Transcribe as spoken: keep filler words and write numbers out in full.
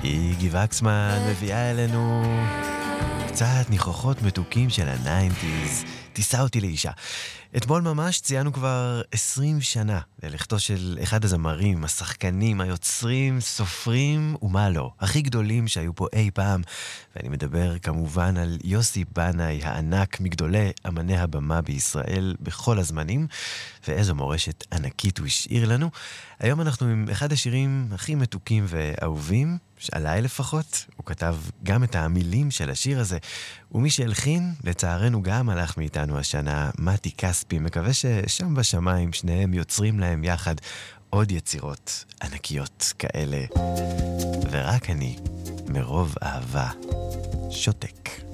איגי וקסמן מביאה אלינו קצת ניחוחות מתוקים של הניינטיז. תיסע אותי לאישה. אתמול ממש ציינו כבר עשרים שנה ללכתו של אחד הזמרים, השחקנים, היוצרים, סופרים ומה לא, הכי גדולים שהיו פה אי פעם. ואני מדבר כמובן על יוסי בנאי הענק, מגדולי אמני הבמה בישראל בכל הזמנים, ואיזו מורשת ענקית הוא השאיר לנו. היום אנחנו עם אחד השירים הכי מתוקים ואהובים, שעליי לפחות. הוא כתב גם את המילים של השיר הזה, ומי שהלחין, לצערנו גם הלך מאיתנו השנה, מתי כספי. מקווה ששם בשמיים שניהם יוצרים להם יחד עוד יצירות ענקיות כאלה. ורק אני, מרוב אהבה, שותק.